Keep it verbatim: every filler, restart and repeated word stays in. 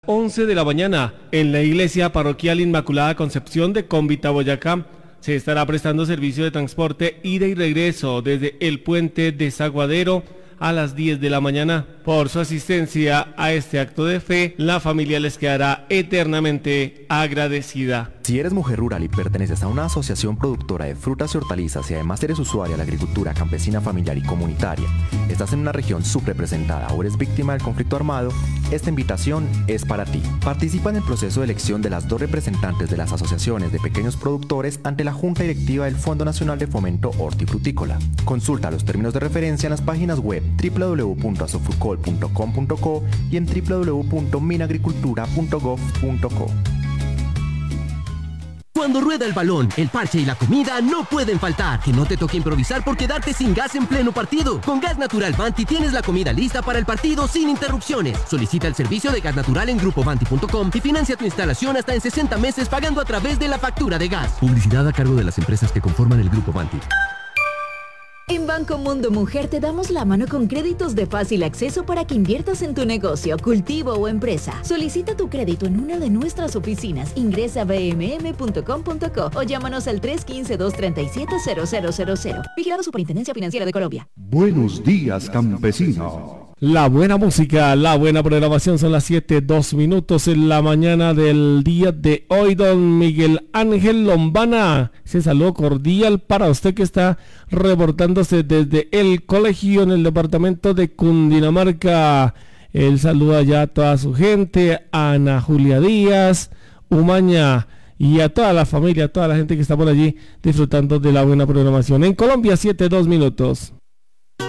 once de la mañana en la Iglesia Parroquial Inmaculada Concepción de Cómbita, Boyacá. Se estará prestando servicio de transporte ida y regreso desde el puente Desaguadero a las diez de la mañana. Por su asistencia a este acto de fe, la familia les quedará eternamente agradecida. Si eres mujer rural y perteneces a una asociación productora de frutas y hortalizas y además eres usuaria de la agricultura campesina, familiar y comunitaria, estás en una región subrepresentada o eres víctima del conflicto armado, esta invitación es para ti. Participa en el proceso de elección de las dos representantes de las asociaciones de pequeños productores ante la Junta Directiva del Fondo Nacional de Fomento Hortifrutícola. Consulta los términos de referencia en las páginas web doble u doble u doble u punto asofrucol punto com punto co y en doble u doble u doble u punto minagricultura punto gov punto co. Cuando rueda el balón, el parche y la comida no pueden faltar. Que no te toque improvisar por quedarte sin gas en pleno partido. Con Gas Natural Vanti tienes la comida lista para el partido sin interrupciones. Solicita el servicio de gas natural en grupo vanti punto com y financia tu instalación hasta en sesenta meses pagando a través de la factura de gas. Publicidad a cargo de las empresas que conforman el grupo Vanti. En Banco Mundo Mujer te damos la mano con créditos de fácil acceso para que inviertas en tu negocio, cultivo o empresa. Solicita tu crédito en una de nuestras oficinas. Ingresa a b m m punto com punto co o llámanos al tres uno cinco, dos tres siete, cero cero cero cero. Vigilado Superintendencia Financiera de Colombia. Buenos días, campesino. La buena música, la buena programación, son las siete, dos minutos en la mañana del día de hoy. Don Miguel Ángel Lombana, ese saludo cordial para usted que está reportándose desde el colegio en el departamento de Cundinamarca. El saludo allá a toda su gente, a Ana Julia Díaz, Umaña y a toda la familia, a toda la gente que está por allí disfrutando de la buena programación. En Colombia, siete, dos minutos.